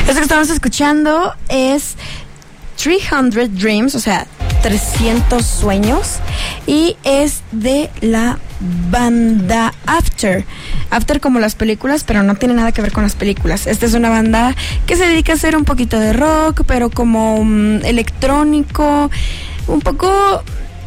Esto que estamos escuchando es 300 Dreams, o sea, 300 sueños, y es de la banda After. After como las películas, pero no tiene nada que ver con las películas. Esta es una banda que se dedica a hacer un poquito de rock, pero como electrónico, un poco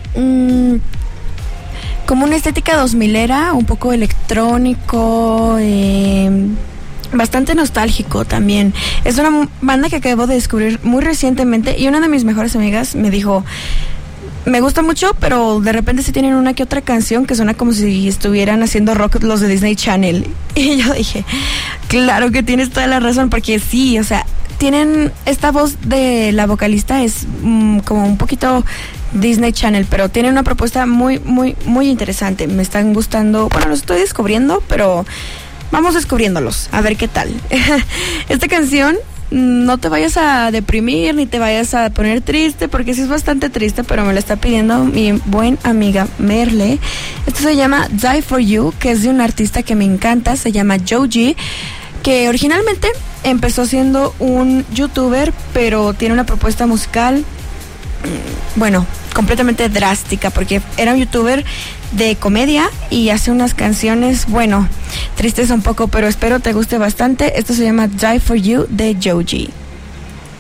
como una estética 2000era, un poco electrónico, bastante nostálgico también. Es una banda que acabo de descubrir muy recientemente y una de mis mejores amigas me dijo, me gusta mucho, pero de repente sí tienen una que otra canción que suena como si estuvieran haciendo rock los de Disney Channel. Y yo dije, claro que tienes toda la razón, porque sí, o sea, tienen esta voz de la vocalista es como un poquito Disney Channel, pero tienen una propuesta muy, muy, muy interesante. Me están gustando, bueno, los estoy descubriendo, pero vamos descubriéndolos, a ver qué tal. Esta canción, no te vayas a deprimir ni te vayas a poner triste, porque sí es bastante triste, pero me la está pidiendo mi buen amiga Merle. Esto se llama Die For You, que es de un artista que me encanta, se llama Joji, que originalmente empezó siendo un youtuber, pero tiene una propuesta musical, bueno, completamente drástica, porque era un youtuber de comedia y hace unas canciones, bueno, tristes un poco, pero espero te guste bastante. Esto se llama Die For You de Joji.